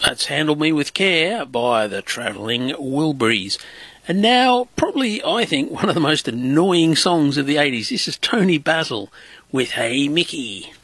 That's Handle Me With Care by the Travelling Wilburys. And now, probably, I think, one of the most annoying songs of the 80s. This is Tony Basil with Hey Mickey.